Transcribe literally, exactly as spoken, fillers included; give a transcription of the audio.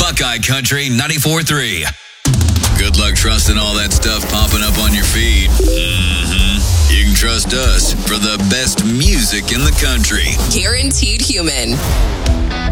Buckeye Country ninety-four three. Good luck trusting all that stuff popping up on your feed. Mm-hmm. You can trust us for the best music in the country. Guaranteed Human.